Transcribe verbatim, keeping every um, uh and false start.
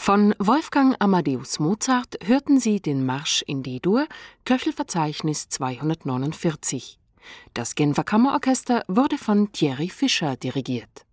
Von Wolfgang Amadeus Mozart hörten Sie den Marsch in D-Dur, Köchelverzeichnis zweihundertneunundvierzig. Das Genfer Kammerorchester wurde von Thierry Fischer dirigiert.